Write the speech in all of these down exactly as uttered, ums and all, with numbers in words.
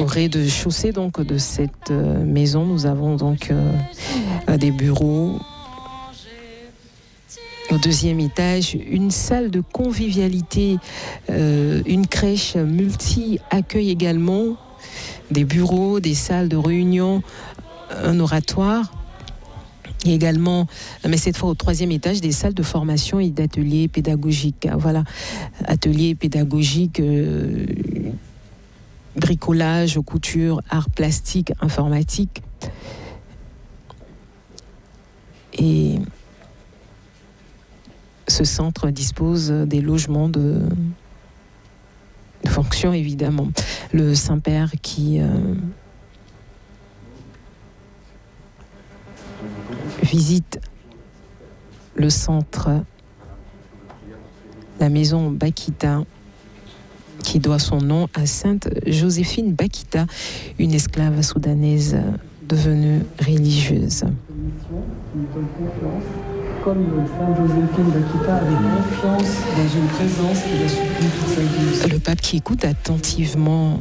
Au rez-de-chaussée donc de cette euh, maison, nous avons donc euh, des bureaux. Au deuxième étage, une salle de convivialité, euh, une crèche multi-accueil également, des bureaux, des salles de réunion, un oratoire. Et également, mais cette fois au troisième étage, des salles de formation et d'ateliers pédagogiques. Voilà, ateliers pédagogiques, euh, bricolage, couture, art plastique, informatique. Et ce centre dispose des logements de, de fonction, évidemment. Le Saint-Père qui euh, visite le centre, la maison Bakita, qui doit son nom à Sainte Joséphine Bakita, une esclave soudanaise devenue religieuse. Comme Sainte Joséphine Bakita avait confiance dans une présence qui a soutenu toute sa vie. Le pape qui écoute attentivement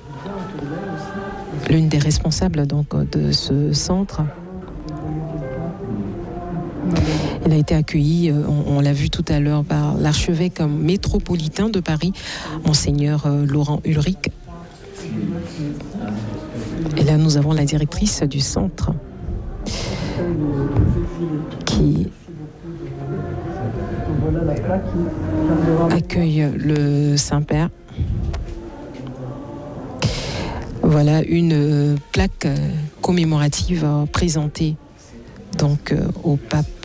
l'une des responsables donc, de ce centre. Il a été accueilli, on, on l'a vu tout à l'heure, par l'archevêque métropolitain de Paris, Monseigneur Laurent Ulrich. Et là, nous avons la directrice du centre qui accueille le Saint-Père. Voilà une plaque commémorative présentée donc au pape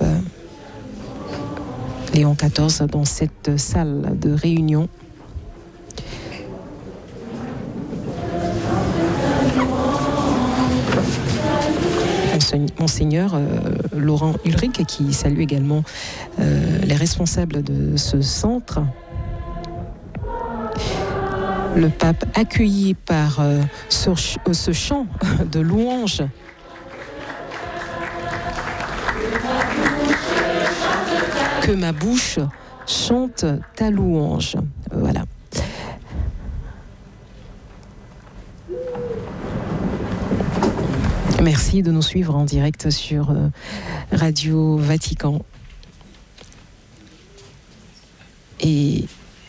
Léon quatorze dans cette salle de réunion. Monseigneur euh, Laurent Ulrich qui salue également euh, les responsables de ce centre. Le pape accueilli par euh, ce, euh, ce chant de louange. Que ma bouche chante ta louange. Voilà. Merci de nous suivre en direct sur euh, Radio Vatican. Et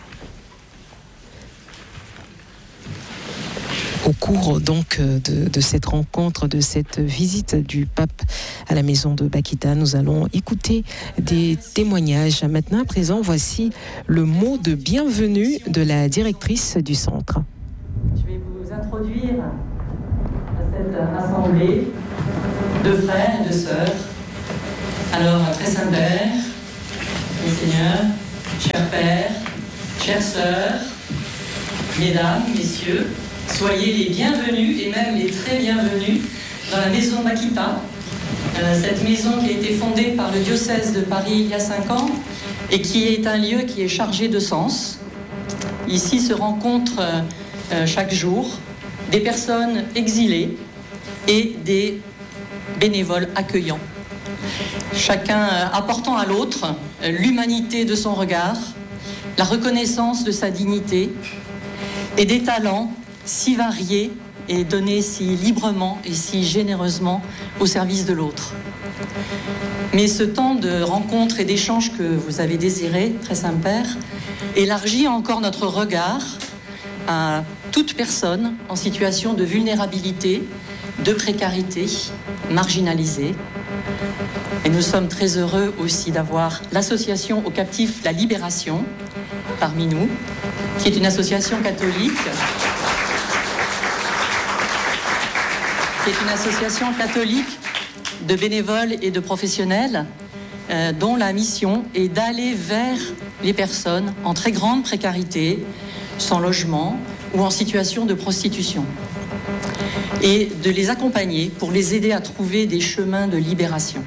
au cours donc de, de cette rencontre, de cette visite du pape à la maison de Bakita, nous allons écouter des témoignages. Maintenant, à présent, voici le mot de bienvenue de la directrice du centre. Je vais vous introduire cette assemblée de frères et de sœurs. Alors, très Saint-Père, Monseigneur, chers pères, chères sœurs, mesdames, messieurs, soyez les bienvenus et même les très bienvenus dans la maison Bakita. Euh, cette maison qui a été fondée par le diocèse de Paris il y a cinq ans et qui est un lieu qui est chargé de sens. Ici se rencontrent euh, chaque jour des personnes exilées et des bénévoles accueillants. Chacun apportant à l'autre l'humanité de son regard, la reconnaissance de sa dignité et des talents si variés et donnés si librement et si généreusement au service de l'autre. Mais ce temps de rencontre et d'échange que vous avez désiré, très Saint-Père, élargit encore notre regard à toute personne en situation de vulnérabilité, de précarité, marginalisée. Et nous sommes très heureux aussi d'avoir l'association aux captifs La Libération parmi nous, qui est une association catholique, qui est une association catholique de bénévoles et de professionnels euh, dont la mission est d'aller vers les personnes en très grande précarité, sans logement ou en situation de prostitution, et de les accompagner pour les aider à trouver des chemins de libération.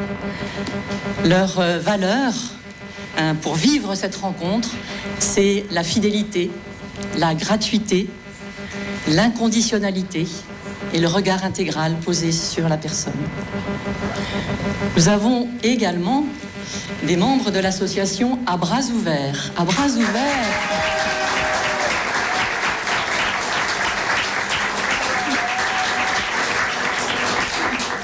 Leur euh, valeur hein, pour vivre cette rencontre, c'est la fidélité, la gratuité, l'inconditionnalité et le regard intégral posé sur la personne. Nous avons également des membres de l'association à bras ouverts. À bras ouverts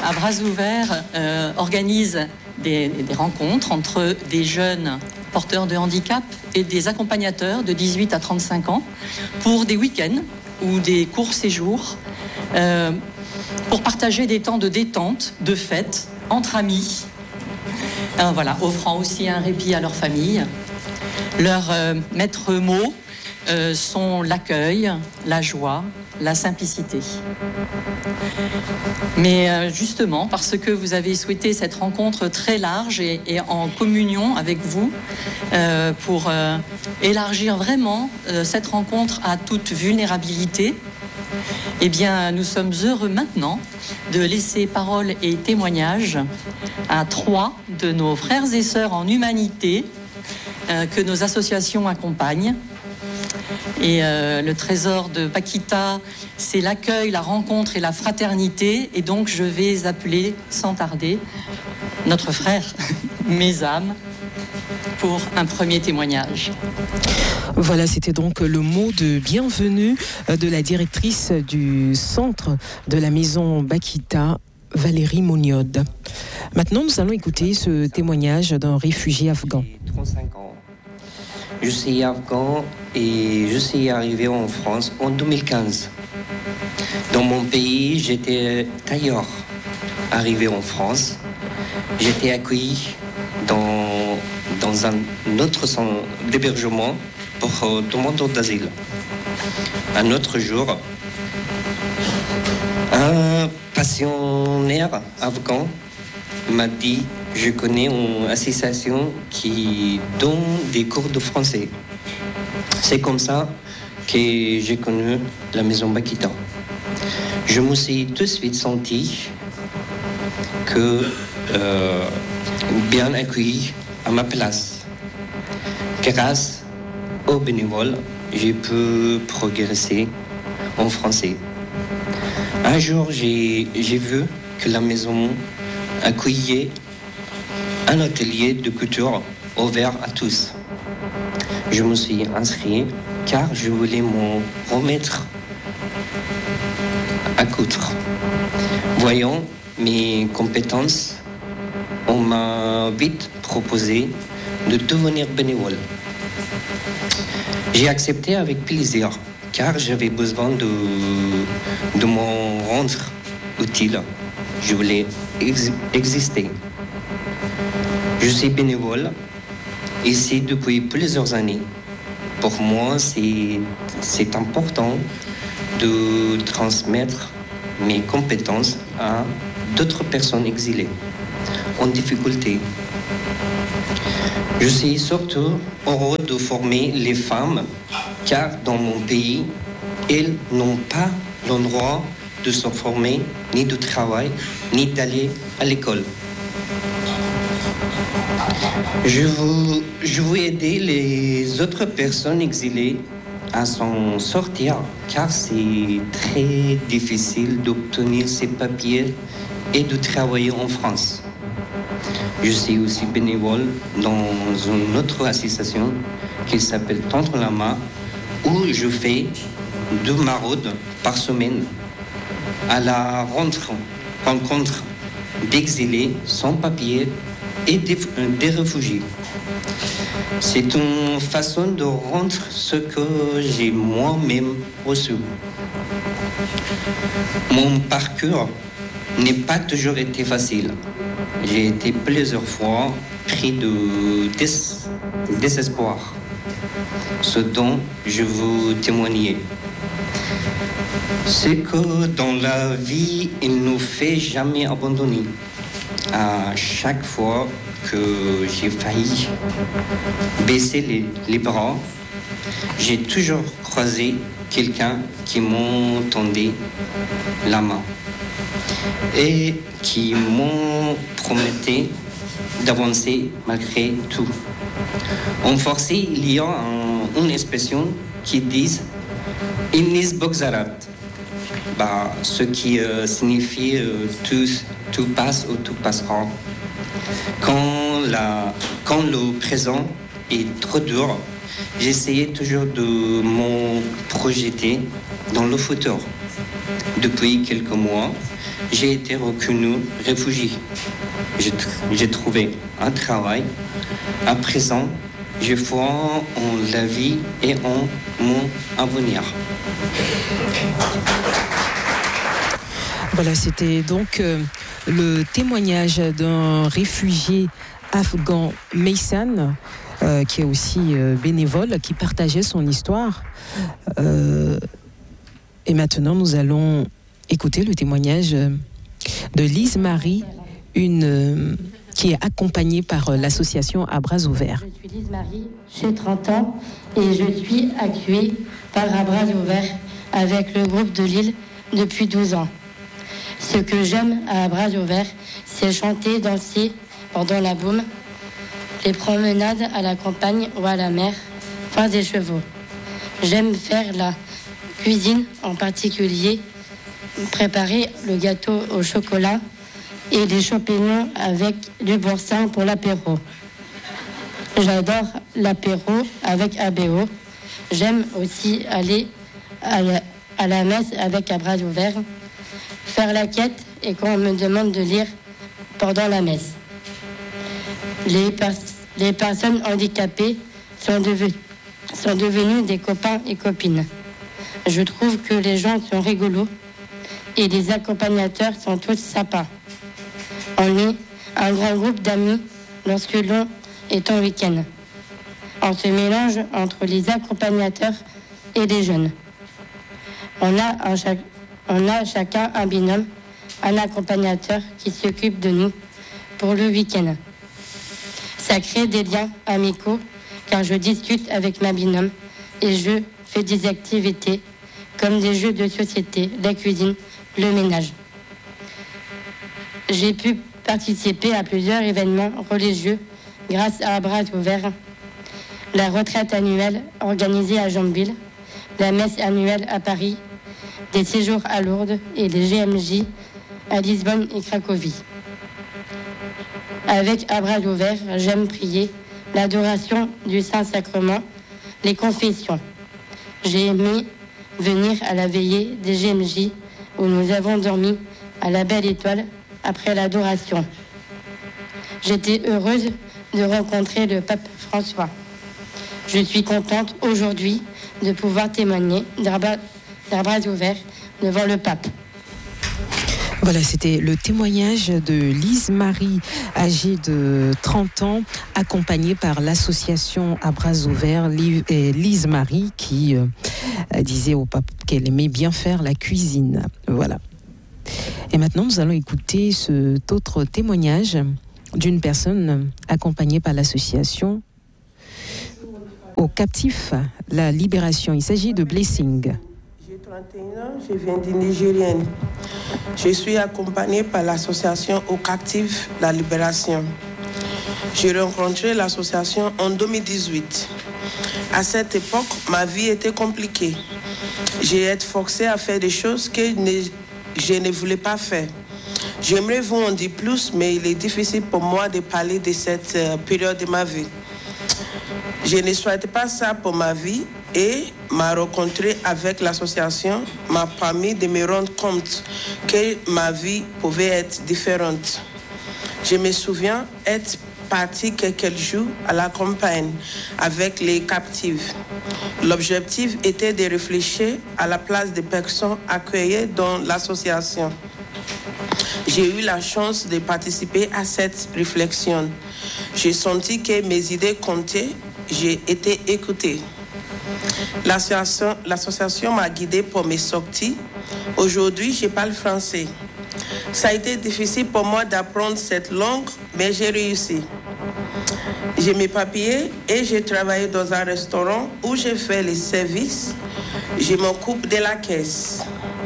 à bras ouverts, euh, organise des, des rencontres entre des jeunes porteurs de handicap et des accompagnateurs de dix-huit à trente-cinq ans pour des week-ends ou des courts séjours, euh, pour partager des temps de détente, de fête, entre amis, euh, voilà, offrant aussi un répit à leur famille. Leurs euh, maîtres mots euh, sont l'accueil, la joie, la simplicité. Mais euh, justement, parce que vous avez souhaité cette rencontre très large et, et en communion avec vous, euh, pour euh, élargir vraiment euh, cette rencontre à toute vulnérabilité, eh bien, nous sommes heureux maintenant de laisser parole et témoignage à trois de nos frères et sœurs en humanité euh, que nos associations accompagnent. Et euh, le trésor de Paquita, c'est l'accueil, la rencontre et la fraternité. Et donc, je vais appeler sans tarder notre frère Mesam pour un premier témoignage. Voilà, c'était donc le mot de bienvenue de la directrice du centre de la maison Paquita, Valérie Moniod. Maintenant, nous allons écouter ce témoignage d'un réfugié afghan. trente-cinq ans. Je suis afghan et je suis arrivé en France en deux mille quinze. Dans mon pays, j'étais tailleur. Arrivé en France, j'étais accueilli dans, dans un autre centre d'hébergement pour euh, demandeurs d'asile. Un autre jour, un pensionnaire afghan m'a dit: je connais une association qui donne des cours de français. C'est comme ça que j'ai connu la maison Paquita. Je me suis tout de suite senti que euh, bien accueilli à ma place. Grâce aux bénévoles, j'ai pu progresser en français. Un jour, j'ai, j'ai vu que la maison accueillait un atelier de couture ouvert à tous. Je me suis inscrit car je voulais me remettre à coudre. Voyant mes compétences, on m'a vite proposé de devenir bénévole. J'ai accepté avec plaisir car j'avais besoin de, de m'en rendre utile. Je voulais ex- exister. Je suis bénévole ici depuis plusieurs années. Pour moi, c'est, c'est important de transmettre mes compétences à d'autres personnes exilées, en difficulté. Je suis surtout heureux de former les femmes, car dans mon pays, elles n'ont pas l'endroit de se former, ni de travail, ni d'aller à l'école. Je veux, je veux aider les autres personnes exilées à s'en sortir, car c'est très difficile d'obtenir ces papiers et de travailler en France. Je suis aussi bénévole dans une autre association qui s'appelle Tendre la main, où je fais deux maraudes par semaine à la rencontre d'exilés sans papier et des, des réfugiés. C'est une façon de rendre ce que j'ai moi-même reçu. Mon parcours n'a pas toujours été facile. J'ai été plusieurs fois pris de dés- désespoir, ce dont je veux témoigner. C'est que dans la vie, il ne nous fait jamais abandonner. À chaque fois que j'ai failli baisser les, les bras, j'ai toujours croisé quelqu'un qui m'en tendait la main et qui m'en promettait d'avancer malgré tout. En français, il y a un, une expression qui dit « Innis Bogzarat », bah, ce qui euh, signifie euh, tout, tout passe ou tout passera. Quand, la, quand le présent est trop dur, j'essayais toujours de me projeter dans le futur. Depuis quelques mois, j'ai été reconnu réfugié. J'ai, j'ai trouvé un travail. À présent, je crois en la vie et en mon avenir. Voilà, c'était donc euh, le témoignage d'un réfugié afghan, Meysan, euh, qui est aussi euh, bénévole, qui partageait son histoire. Euh, et maintenant, nous allons écouter le témoignage de Lise Marie, une, euh, qui est accompagnée par euh, l'association À Bras Ouverts. Je suis Lise Marie, j'ai trente ans et je suis accueillie par À Bras Ouverts avec le groupe de Lille depuis douze ans. Ce que j'aime à Bras Ouverts, c'est chanter, danser pendant la boum, les promenades à la campagne ou à la mer, voir des chevaux. J'aime faire la cuisine, en particulier préparer le gâteau au chocolat et les champignons avec du boursin pour l'apéro. J'adore l'apéro avec A B O. J'aime aussi aller à la, à la messe avec À Bras Ouverts, faire la quête et quand on me demande de lire pendant la messe. Les, pers- les personnes handicapées sont, deven- sont devenues des copains et copines. Je trouve que les gens sont rigolos et les accompagnateurs sont tous sympas. On est un grand groupe d'amis lorsque l'on est en week-end. On se mélange entre les accompagnateurs et les jeunes. On a un chaque On a chacun un binôme, un accompagnateur qui s'occupe de nous pour le week-end. Ça crée des liens amicaux car je discute avec ma binôme et je fais des activités comme des jeux de société, la cuisine, le ménage. J'ai pu participer à plusieurs événements religieux grâce à Bras Ouverts, la retraite annuelle organisée à Jambille, la messe annuelle à Paris, des séjours à Lourdes et les G M J à Lisbonne et Cracovie. Avec À Bras Ouverts, j'aime prier, l'adoration du Saint-Sacrement, les confessions. J'ai aimé venir à la veillée des G M J où nous avons dormi à la Belle Étoile après l'adoration. J'étais heureuse de rencontrer le pape François. Je suis contente aujourd'hui de pouvoir témoigner d'À Bras Ouverts devant le pape. Voilà, c'était le témoignage de Lise Marie, âgée de trente ans, accompagnée par l'association À Bras Ouverts. Lise Marie qui euh, disait au pape qu'elle aimait bien faire la cuisine. Voilà. Et maintenant, nous allons écouter cet autre témoignage d'une personne accompagnée par l'association aux captifs, la libération. Il s'agit de Blessing. J'ai trente et un ans, je viens du Nigérienne. Je suis accompagnée par l'association aux captifs, la libération. J'ai rencontré l'association en deux mille dix-huit. À cette époque, ma vie était compliquée. J'ai été forcée à faire des choses que je ne voulais pas faire. J'aimerais vous en dire plus, mais il est difficile pour moi de parler de cette période de ma vie. Je ne souhaitais pas ça pour ma vie et m'a rencontré avec l'association m'a permis de me rendre compte que ma vie pouvait être différente. Je me souviens être partie quelques jours à la campagne avec les captifs. L'objectif était de réfléchir à la place des personnes accueillies dans l'association. J'ai eu la chance de participer à cette réflexion. J'ai senti que mes idées comptaient. J'ai été écoutée. L'association, l'association m'a guidée pour mes sorties. Aujourd'hui, je parle français. Ça a été difficile pour moi d'apprendre cette langue, mais j'ai réussi. J'ai mes papiers et j'ai travaillé dans un restaurant où j'ai fait les services. Je m'occupe de la caisse.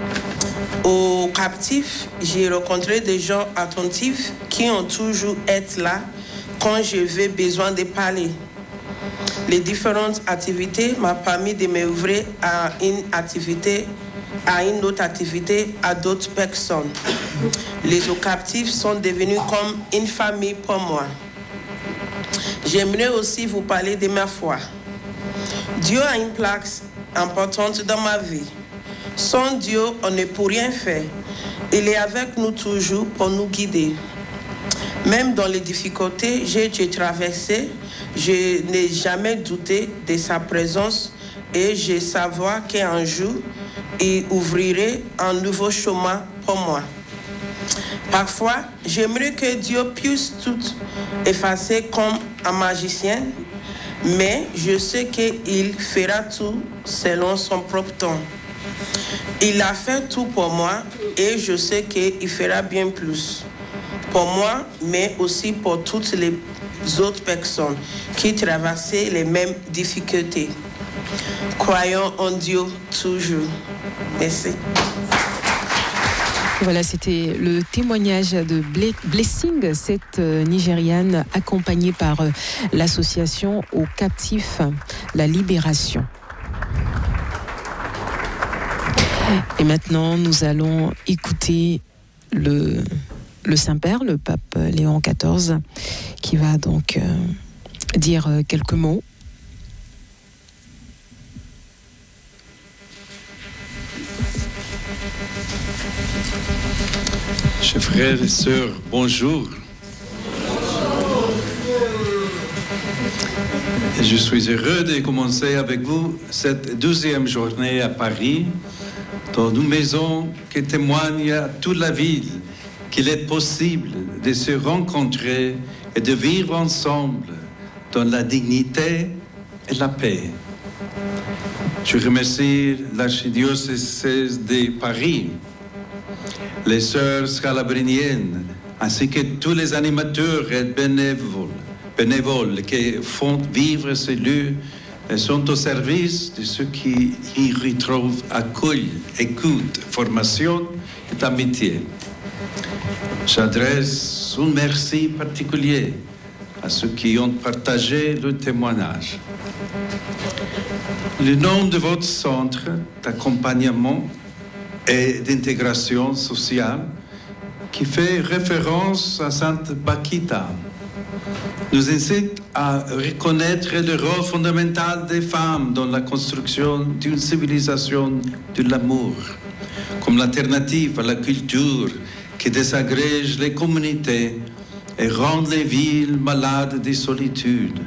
Aux captifs, j'ai rencontré des gens attentifs qui ont toujours été là quand j'avais besoin de parler. Les différentes activités m'ont permis de m'ouvrir à une activité, à une autre activité, à d'autres personnes. Les captifs sont devenus comme une famille pour moi. J'aimerais aussi vous parler de ma foi. Dieu a une place importante dans ma vie. Sans Dieu, on ne peut rien faire. Il est avec nous toujours pour nous guider. Même dans les difficultés, j'ai dû traverser, je n'ai jamais douté de sa présence et je savais qu'un jour, il ouvrirait un nouveau chemin pour moi. Parfois, j'aimerais que Dieu puisse tout effacer comme un magicien, mais je sais qu'il fera tout selon son propre temps. Il a fait tout pour moi et je sais qu'il fera bien plus pour moi, mais aussi pour toutes les autres personnes qui traversaient les mêmes difficultés. Croyons en Dieu toujours. Merci. Voilà, c'était le témoignage de Blessing, cette Nigériane accompagnée par l'association aux captifs La Libération. Et maintenant, nous allons écouter le, le Saint-Père, le pape Léon quatorze, qui va donc euh, dire quelques mots. Chers frères et sœurs, bonjour. Je suis heureux de commencer avec vous cette douzième journée à Paris, dans une maison qui témoigne à toute la ville qu'il est possible de se rencontrer et de vivre ensemble dans la dignité et la paix. Je remercie l'archidiocèse de Paris, les sœurs scalabriniennes, ainsi que tous les animateurs et bénévoles, bénévoles qui font vivre ces lieux et sont au service de ceux qui y retrouvent accueil, écoute, formation et amitié. J'adresse un merci particulier à ceux qui ont partagé le témoignage. Le nom de votre centre d'accompagnement et d'intégration sociale, qui fait référence à Sainte Bakita, nous incite à reconnaître le rôle fondamental des femmes dans la construction d'une civilisation de l'amour, comme l'alternative à la culture qui désagrège les communautés et rend les villes malades de solitude.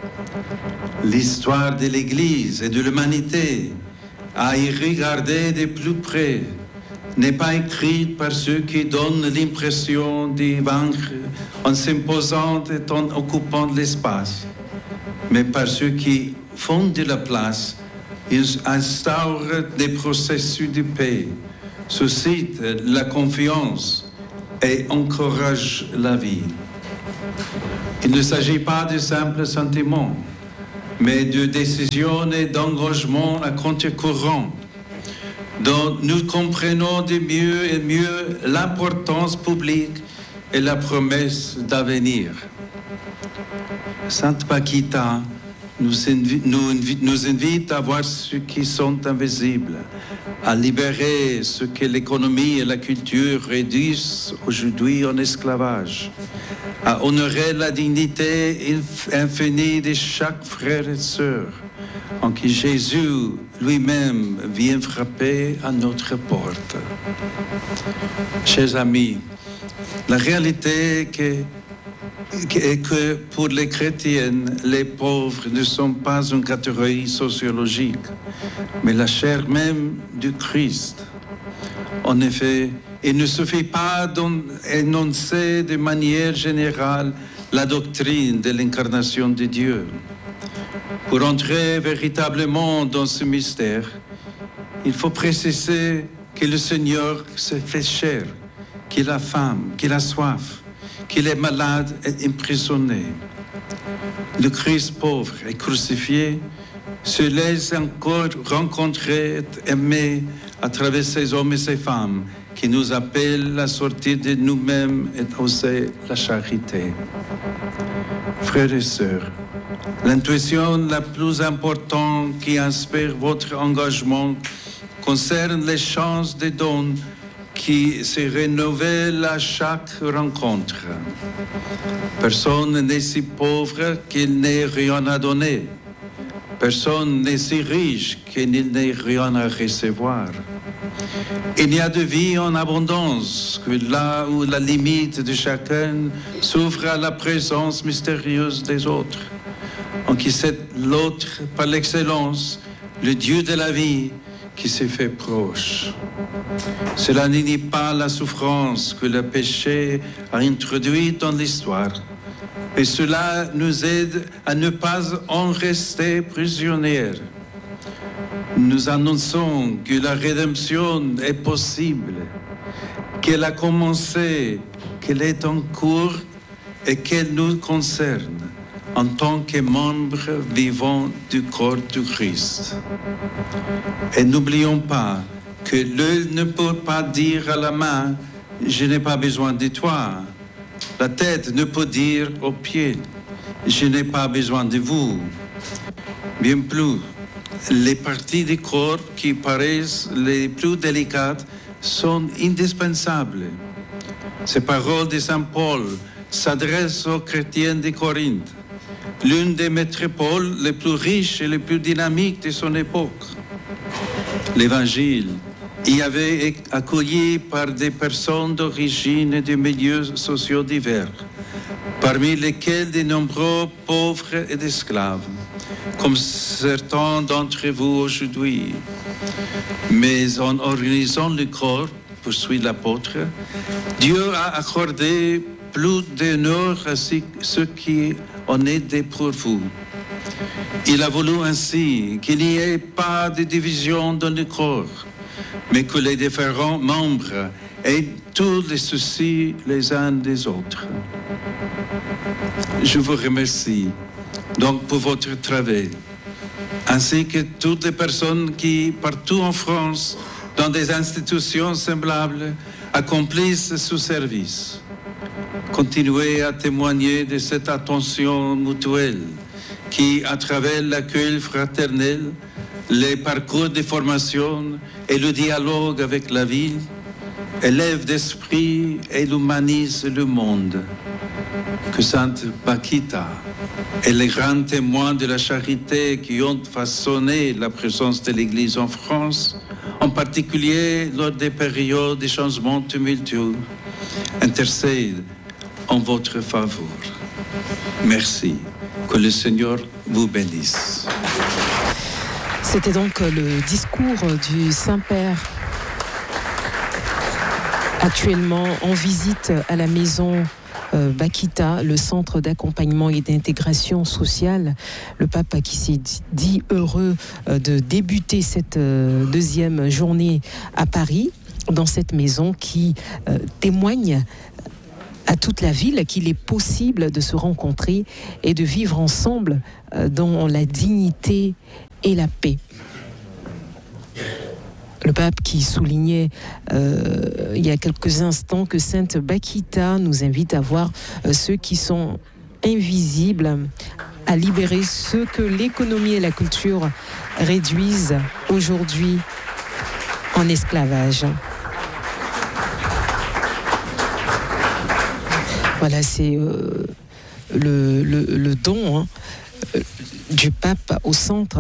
L'histoire de l'Église et de l'humanité, à y regarder de plus près, n'est pas écrite par ceux qui donnent l'impression d'y vaincre en s'imposant et en occupant l'espace, mais par ceux qui font de la place, ils instaurent des processus de paix, suscitent la confiance et encouragent la vie. Il ne s'agit pas de simples sentiments, mais de décisions et d'engagements à contre-courant, dont nous comprenons de mieux et mieux l'importance publique et la promesse d'avenir. Sainte Bakita nous invite, nous, invite, nous invite à voir ceux qui sont invisibles, à libérer ce que l'économie et la culture réduisent aujourd'hui en esclavage, à honorer la dignité infinie de chaque frère et sœur, en qui Jésus lui-même vient frapper à notre porte. Chers amis, la réalité est que, est que pour les chrétiennes, les pauvres ne sont pas une catégorie sociologique, mais la chair même du Christ. En effet, il ne suffit pas d'énoncer de manière générale la doctrine de l'incarnation de Dieu. Pour entrer véritablement dans ce mystère, il faut préciser que le Seigneur se fait chair, qu'il a faim, qu'il a soif, qu'il est malade et emprisonné. Le Christ pauvre et crucifié se laisse encore rencontrer et aimer à travers ces hommes et ces femmes qui nous appellent à sortir de nous-mêmes et à oser la charité. Frères et sœurs, l'intuition la plus importante qui inspire votre engagement concerne les chances de dons qui se renouvellent à chaque rencontre. Personne n'est si pauvre qu'il n'ait rien à donner. Personne n'est si riche qu'il n'ait rien à recevoir. Il n'y a de vie en abondance que là où la limite de chacun s'ouvre à la présence mystérieuse des autres, en qui c'est l'autre par l'excellence, le Dieu de la vie, qui s'est fait proche. Cela n'est pas la souffrance que le péché a introduite dans l'histoire, et cela nous aide à ne pas en rester prisonniers. Nous annonçons que la rédemption est possible, qu'elle a commencé, qu'elle est en cours et qu'elle nous concerne en tant que membres vivants du corps du Christ. Et n'oublions pas que l'œil ne peut pas dire à la main « Je n'ai pas besoin de toi ». La tête ne peut dire aux pieds « Je n'ai pas besoin de vous ». Bien plus, les parties du corps qui paraissent les plus délicates sont indispensables. Ces paroles de Saint Paul s'adressent aux chrétiens de Corinthe, l'une des métropoles les plus riches et les plus dynamiques de son époque. L'Évangile y avait été accueilli par des personnes d'origine et de milieux sociaux divers, parmi lesquels de nombreux pauvres et esclaves, comme certains d'entre vous aujourd'hui. Mais en organisant le corps, poursuit l'apôtre, Dieu a accordé plus d'honneur à ceux qui en étaient pour vous. Il a voulu ainsi qu'il n'y ait pas de division dans le corps, mais que les différents membres aient tous les soucis les uns des autres. Je vous remercie donc pour votre travail, ainsi que toutes les personnes qui, partout en France, dans des institutions semblables, accomplissent ce service. Continuez à témoigner de cette attention mutuelle qui, à travers l'accueil fraternel, les parcours de formation et le dialogue avec la vie, élève d'esprit et humanise le monde. Que Sainte Bakita et les grands témoins de la charité qui ont façonné la présence de l'Église en France, en particulier lors des périodes de changements tumultueux, intercèdent en votre faveur. Merci. Que le Seigneur vous bénisse. C'était donc le discours du Saint-Père, actuellement en visite à la maison euh, Bakita, le centre d'accompagnement et d'intégration sociale. Le pape qui s'est dit heureux euh, de débuter cette euh, deuxième journée à Paris, dans cette maison qui euh, témoigne à toute la ville qu'il est possible de se rencontrer et de vivre ensemble euh, dans la dignité et la paix. Le pape qui soulignait euh, il y a quelques instants que Sainte Bakita nous invite à voir euh, ceux qui sont invisibles, à libérer ceux que l'économie et la culture réduisent aujourd'hui en esclavage. Voilà, c'est euh, le, le, le don hein, du pape au centre.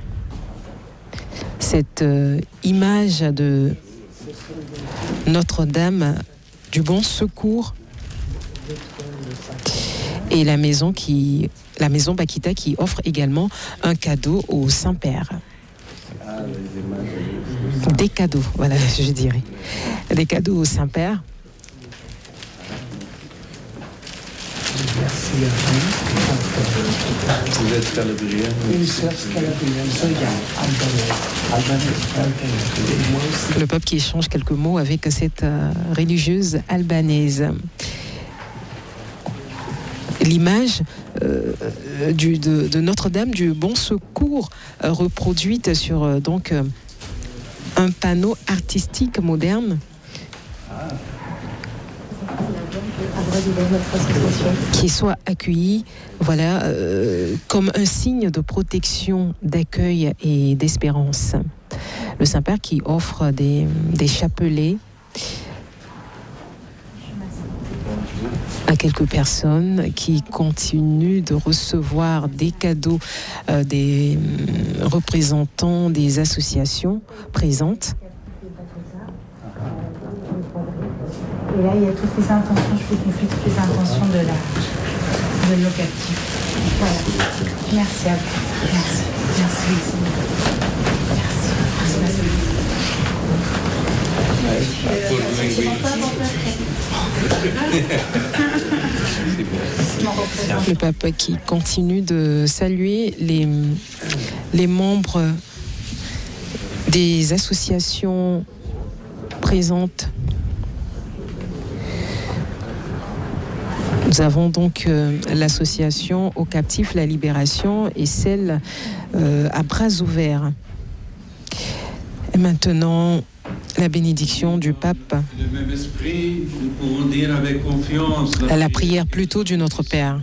Cette euh, image de Notre-Dame du Bon Secours et la maison, qui, la maison Bakita qui offre également un cadeau au Saint-Père. Des cadeaux, voilà, je dirais. Des cadeaux au Saint-Père. Merci à vous. Vous êtes calabrien. Une sœur calabrienne, Zoya, albanaise, albanaise. Moi aussi. Le pape qui échange quelques mots avec cette euh, religieuse albanaise. L'image euh, du, de, de Notre-Dame du Bon Secours euh, reproduite sur euh, donc euh, un panneau artistique moderne. Qui soit accueilli, voilà, euh, comme un signe de protection, d'accueil et d'espérance. Le Saint-Père qui offre des, des chapelets à quelques personnes qui continuent de recevoir des cadeaux euh, des représentants des associations présentes. Et là, il y a toutes les intentions, je vous confie toutes les intentions de, la, de nos captifs. Voilà. Merci à vous. Merci. Merci. Merci. Merci. Le pape qui continue de saluer les, les membres des associations présentes. Nous avons donc euh, l'association aux captifs La Libération et celle euh, à bras ouverts. Et maintenant, la bénédiction du pape. Le même esprit, nous pouvons dire avec confiance à la prière plutôt du Notre Père.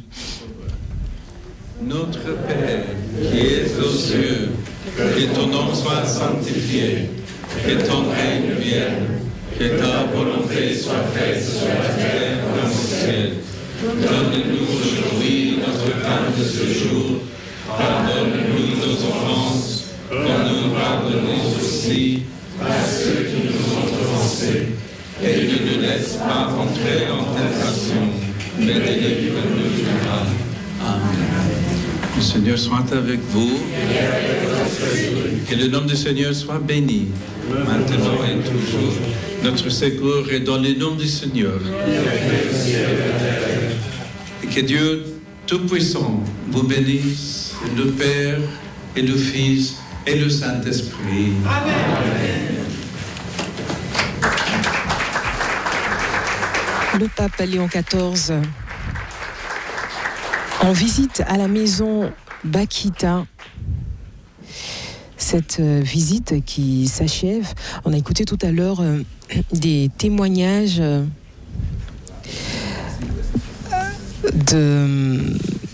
Notre Père, qui es aux cieux, que ton nom soit sanctifié, que ton règne vienne, que ta volonté soit faite sur la terre comme au ciel. Donne-nous aujourd'hui notre pain de ce jour. Pardonne-nous nos offenses, comme nous pardonnons aussi à ceux qui nous ont offensés. Et ne nous laisse pas entrer en tentation, mais délivre-nous du mal. Amen. Le Seigneur soit avec vous. Que le nom du Seigneur soit béni, maintenant et toujours. Notre secours est dans le nom du Seigneur. Et que Dieu Tout-Puissant vous bénisse, le Père et le Fils et le Saint-Esprit. Amen. Le pape Léon quatorze, en visite à la maison Bakita. Cette visite qui s'achève, on a écouté tout à l'heure euh, des témoignages euh, de,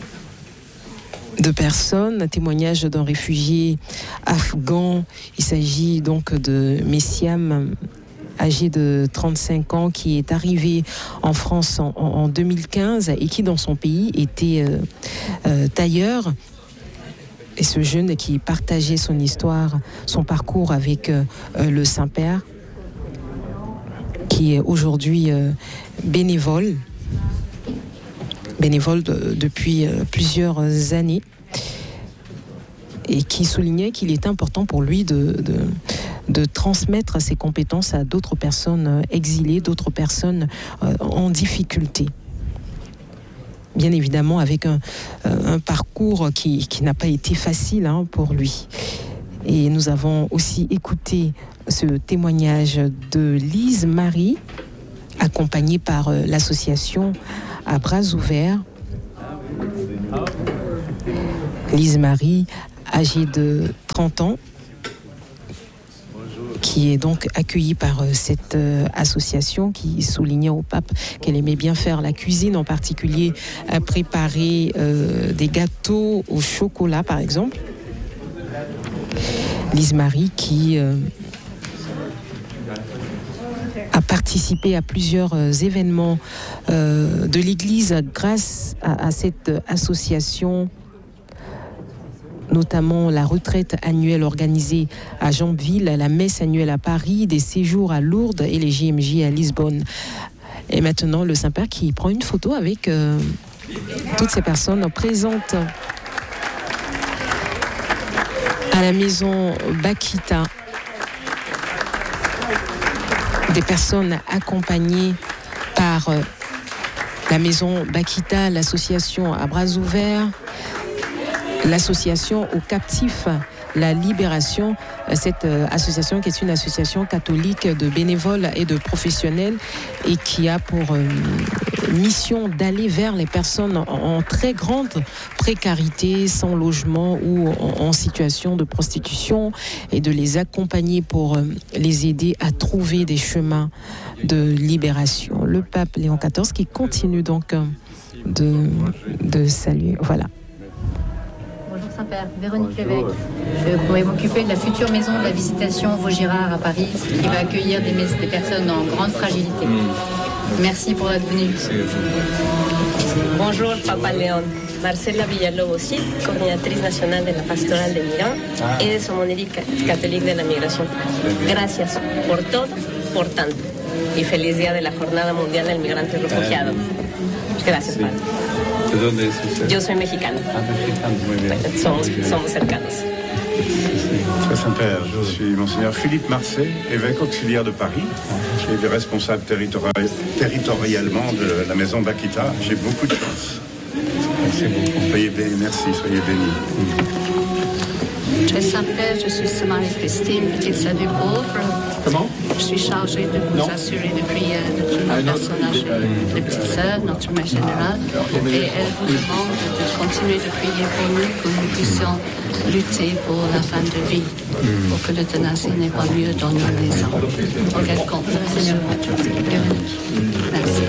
de personnes, témoignages d'un réfugié afghan. Il s'agit donc de Messiam, âgé de trente-cinq ans, qui est arrivé en France en, en deux mille quinze et qui, dans son pays, était euh, euh, tailleur. Et ce jeune qui partageait son histoire, son parcours avec euh, le Saint-Père, qui est aujourd'hui euh, bénévole, bénévole de, depuis euh, plusieurs années, et qui soulignait qu'il est important pour lui de, de, de transmettre ses compétences à d'autres personnes exilées, d'autres personnes euh, en difficulté. Bien évidemment avec un, un parcours qui, qui n'a pas été facile hein, pour lui. Et nous avons aussi écouté ce témoignage de Lise Marie, accompagnée par l'association à bras ouverts. Lise Marie, âgée de trente ans, qui est donc accueillie par cette euh, association qui soulignait au pape qu'elle aimait bien faire la cuisine, en particulier à préparer euh, des gâteaux au chocolat, par exemple. Lise Marie qui euh, a participé à plusieurs euh, événements euh, de l'Église grâce à, à cette association, notamment la retraite annuelle organisée à Jambeville, la messe annuelle à Paris, des séjours à Lourdes et les J M J à Lisbonne. Et maintenant, le Saint-Père qui prend une photo avec euh, toutes ces personnes présentes à la maison Bakita. Des personnes accompagnées par euh, la maison Bakita, l'association à bras ouverts, l'association aux captifs La Libération, cette association qui est une association catholique de bénévoles et de professionnels et qui a pour euh, mission d'aller vers les personnes en, en très grande précarité, sans logement ou en, en situation de prostitution et de les accompagner pour euh, les aider à trouver des chemins de libération. Le pape Léon quatorze qui continue donc euh, de, de saluer. Voilà. Bonjour Saint-Père, Véronique Lévesque. Je pourrais m'occuper de la future maison de la Visitation Vaugirard à Paris qui va accueillir des, des personnes en grande fragilité. Merci pour votre venue. Bonjour Papa Léon. Marcela Villalobos aussi, coordinatrice nationale de la pastorale de Miran et de Sommonerie catholique de la migración. Gracias por todo por tanto. Y feliz día de la Jornada Mundial del Migrante y Refugiado. Gracias, Sí. Padre. ¿De dónde es usted? Yo soy mexicana. Ah, mexicano, muy bien. Somos, Muy bien. somos cercanos. Très Saint-Père, je suis Monseigneur Philippe Marcet, évêque auxiliaire de Paris. Je suis responsable territori- territorialement de la maison Bakita. J'ai beaucoup de chance. Merci beaucoup. Soyez bénis, merci, soyez bénis. Très Saint-Père, je suis Sœur Marie-Christine, petite sœur du pauvre. Comment? Je suis chargée de vous Non. assurer de prières de toutes Ah, les non. personnes âgées, les petites sœurs, notre mère générale. Et elle vous demande de continuer de prier pour nous, que nous puissions lutter pour la fin de vie, pour que l'euthanasie n'ait pas lieu dans nos maisons. Donc elle compte sur votre Véronique. Merci.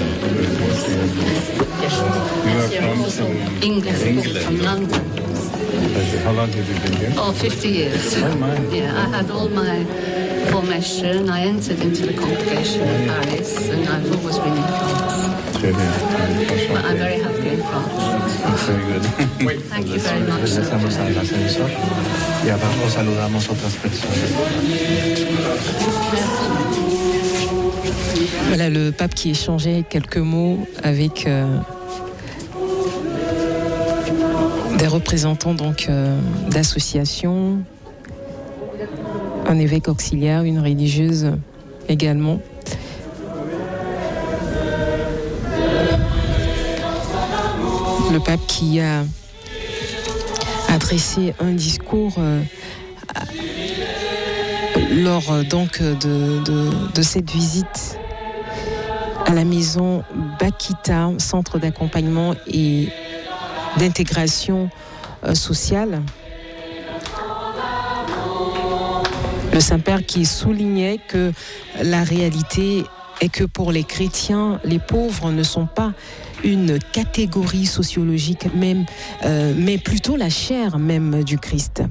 England, from London. How long have you been here? Oh, fifty years. Oh, my. Yeah, I had all my formation. I entered into the congregation in Paris, and I've always been in France. Très bien. But I'm very happy in France. Very good. Thank you very much. Regresamos al ascensor y abajo saludamos otras personas. Voilà le pape qui échangeait quelques mots avec euh, des représentants donc euh, d'associations, un évêque auxiliaire, une religieuse également. Le pape qui a adressé un discours euh, à- lors euh, donc de, de, de cette visite à la maison Bakita, centre d'accompagnement et d'intégration euh, sociale. Le Saint-Père qui soulignait que la réalité est que pour les chrétiens, les pauvres ne sont pas une catégorie sociologique, même, euh, mais plutôt la chair même du Christ.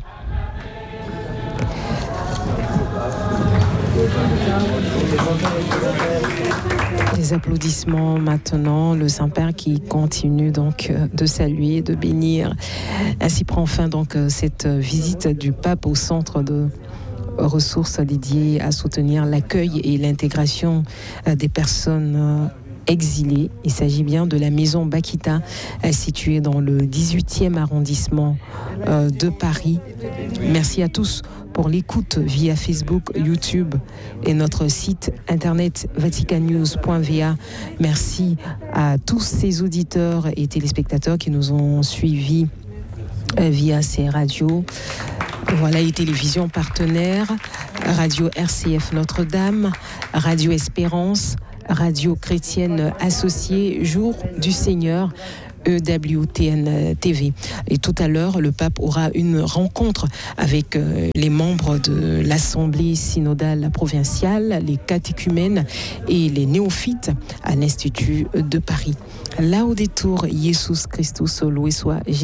Les applaudissements maintenant, le Saint-Père qui continue donc de saluer, de bénir. Ainsi prend fin donc cette visite du pape au centre de ressources dédiées à soutenir l'accueil et l'intégration des personnes exilées. Il s'agit bien de la maison Bakita, située dans le dix-huitième arrondissement de Paris. Merci à tous pour l'écoute via Facebook, YouTube et notre site internet vatican news point v a. Merci à tous ces auditeurs et téléspectateurs qui nous ont suivis via ces radios. Voilà les télévisions partenaires, Radio R C F Notre-Dame, Radio Espérance, Radio Chrétienne Associée, Jour du Seigneur, E W T N T V. Et tout à l'heure, le pape aura une rencontre avec euh, les membres de l'Assemblée synodale provinciale, les catéchumènes et les néophytes à l'Institut de Paris. Laudetur Jesus Christus, loué soit Jésus.